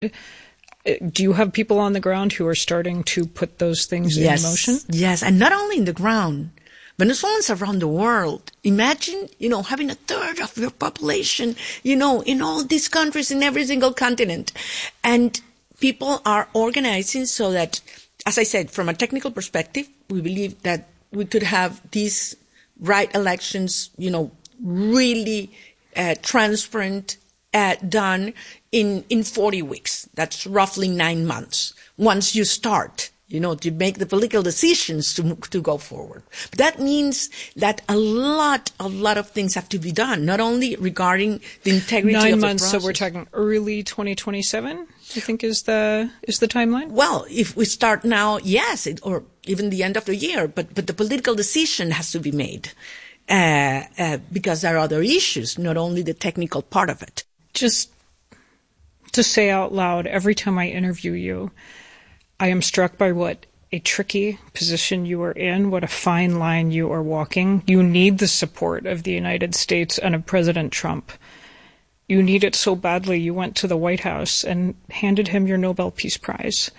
Do you have people on the ground who are starting to put those things in motion? Yes, and not only in the ground, Venezuelans around the world. Imagine, having a third of your population, in all these countries, in every single continent. And people are organizing so that, as I said, from a technical perspective, we believe that we could have these right elections, really transparent, done in 40 weeks. That's roughly 9 months. Once you start, to make the political decisions to go forward. But that means that a lot of things have to be done, not only regarding the integrity of the process. 9 months, so we're talking early 2027, I think is the timeline? Well, if we start now, yes, or even the end of the year, but the political decision has to be made. Because there are other issues, not only the technical part of it. Just to say out loud, every time I interview you, I am struck by what a tricky position you are in, what a fine line you are walking. You need the support of the United States and of President Trump. You need it so badly you went to the White House and handed him your Nobel Peace Prize.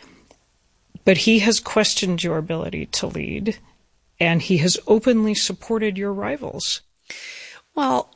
But he has questioned your ability to lead, and he has openly supported your rivals. Well,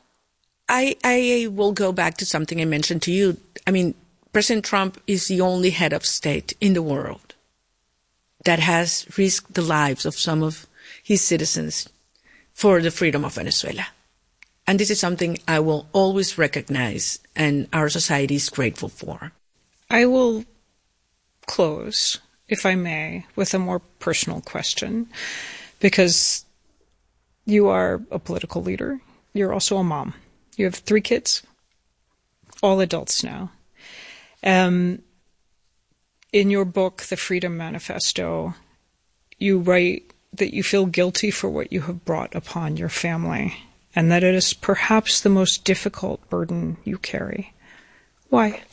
I will go back to something I mentioned to you. I mean, President Trump is the only head of state in the world that has risked the lives of some of his citizens for the freedom of Venezuela. And this is something I will always recognize, and our society is grateful for. I will close, if I may, with a more personal question, because you are a political leader. You're also a mom. You have 3 kids, all adults now. In your book, The Freedom Manifesto, you write that you feel guilty for what you have brought upon your family, and that it is perhaps the most difficult burden you carry. Why?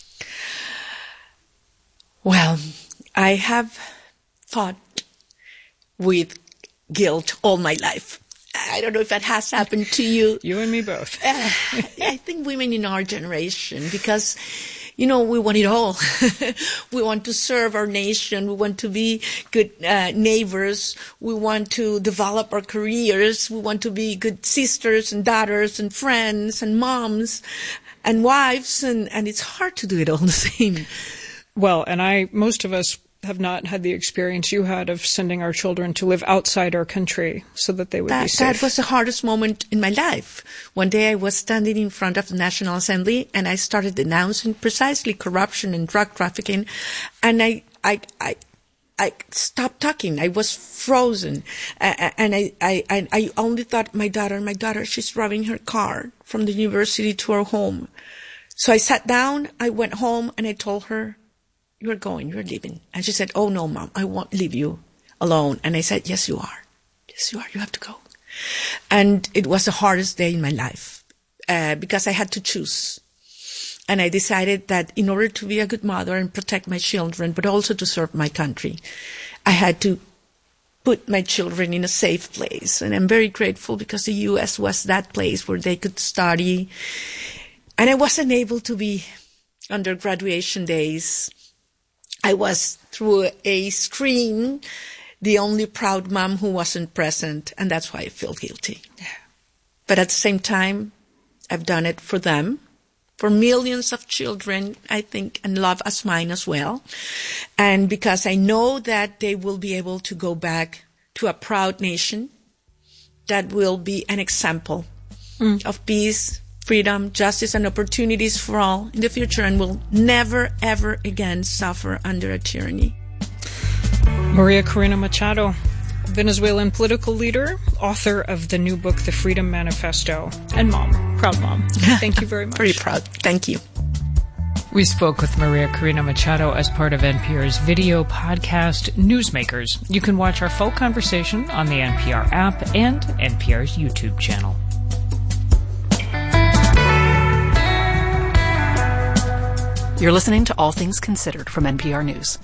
Well, I have fought with guilt all my life. I don't know if that has happened to you. You and me both. I think women in our generation, because, we want it all. We want to serve our nation. We want to be good neighbors. We want to develop our careers. We want to be good sisters and daughters and friends and moms and wives. And it's hard to do it all the same. Well, and most of us have not had the experience you had of sending our children to live outside our country so that they would be safe. That was the hardest moment in my life. One day I was standing in front of the National Assembly and I started denouncing precisely corruption and drug trafficking, and I stopped talking. I was frozen, and I only thought, my daughter, she's driving her car from the university to our home. So I sat down, I went home, and I told her, "You're going, you're leaving." And she said, "Oh no, Mom, I won't leave you alone." And I said, "Yes, you are. Yes, you are. You have to go." And it was the hardest day in my life, because I had to choose. And I decided that in order to be a good mother and protect my children, but also to serve my country, I had to put my children in a safe place. And I'm very grateful because the U.S. was that place where they could study. And I wasn't able to be under graduation days. I was, through a screen, the only proud mom who wasn't present, and that's why I feel guilty. Yeah. But at the same time, I've done it for them, for millions of children, I think, and love as mine as well. And because I know that they will be able to go back to a proud nation that will be an example of peace, freedom, justice, and opportunities for all in the future, and will never, ever again suffer under a tyranny. Maria Corina Machado, Venezuelan political leader, author of the new book, The Freedom Manifesto, and mom, proud mom. Thank you very much. Very proud. Thank you. We spoke with Maria Corina Machado as part of NPR's video podcast, Newsmakers. You can watch our full conversation on the NPR app and NPR's YouTube channel. You're listening to All Things Considered from NPR News.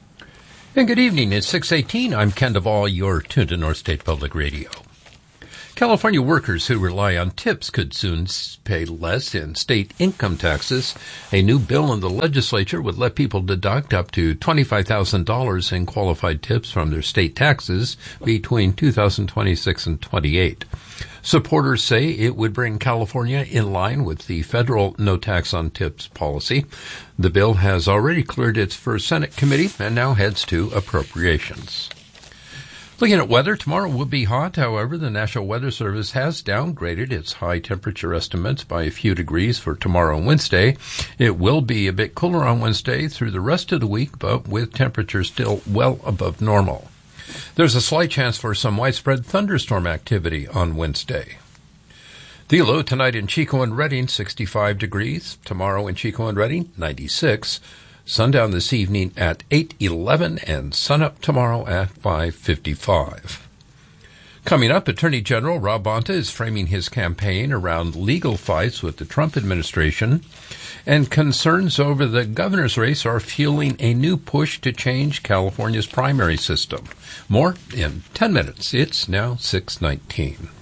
And good evening. It's 6:18. I'm Ken Duvall. You're tuned to North State Public Radio. California workers who rely on tips could soon pay less in state income taxes. A new bill in the legislature would let people deduct up to $25,000 in qualified tips from their state taxes between 2026 and 28. Supporters say it would bring California in line with the federal no tax on tips policy. The bill has already cleared its first Senate committee and now heads to appropriations. Looking at weather, tomorrow will be hot. However, the National Weather Service has downgraded its high temperature estimates by a few degrees for tomorrow and Wednesday. It will be a bit cooler on Wednesday through the rest of the week, but with temperatures still well above normal. There's a slight chance for some widespread thunderstorm activity on Wednesday. The low tonight in Chico and Redding, 65 degrees. Tomorrow in Chico and Redding, 96. Sundown this evening at 8:11 and sunup tomorrow at 5:55. Coming up, Attorney General Rob Bonta is framing his campaign around legal fights with the Trump administration, and concerns over the governor's race are fueling a new push to change California's primary system. More in 10 minutes. It's now 6:19.